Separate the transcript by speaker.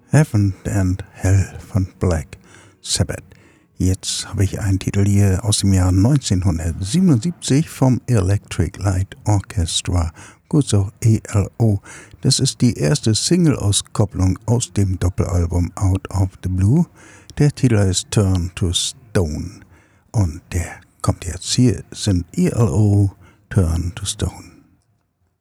Speaker 1: Heaven and Hell von Black Sabbath. Jetzt habe ich einen Titel hier aus dem Jahr 1977 vom Electric Light Orchestra, kurz auch ELO. Das ist die erste Single-Auskopplung aus dem Doppelalbum Out of the Blue. Der Titel ist Turn to Stone und der kommt jetzt. Hier sind ELO, Turn to Stone.